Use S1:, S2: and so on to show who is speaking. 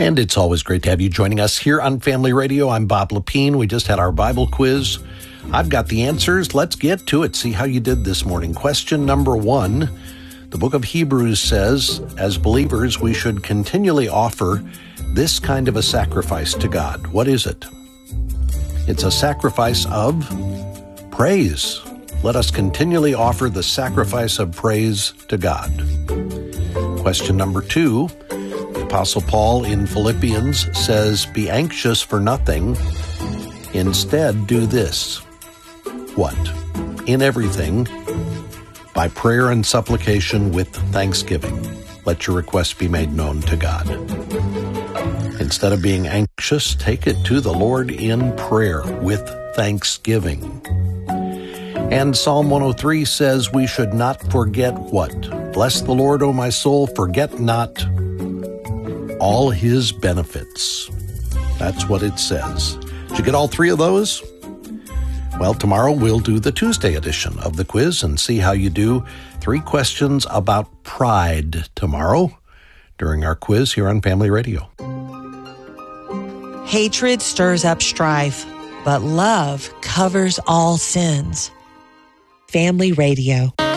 S1: And it's always great to have you joining us here on Family Radio. I'm Bob Lepine. We just had our Bible quiz. I've got the answers. Let's get to it. See how you did this morning. Question number 1. The book of Hebrews says, as believers, we should continually offer this kind of a sacrifice to God. What is it? It's a sacrifice of praise. Let us continually offer the sacrifice of praise to God. Question number 2. The Apostle Paul in Philippians says, be anxious for nothing. Instead, do this. What? In everything, by prayer and supplication with thanksgiving, let your requests be made known to God. Instead of being anxious, take it to the Lord in prayer with thanksgiving. And Psalm 103 says we should not forget what? Bless the Lord, O my soul, forget not all his benefits. That's what it says. Did you get all 3 of those? Well, tomorrow we'll do the Tuesday edition of the quiz and see how you do. 3 questions about pride tomorrow during our quiz here on Family Radio.
S2: Hatred stirs up strife, but love covers all sins. Family Radio.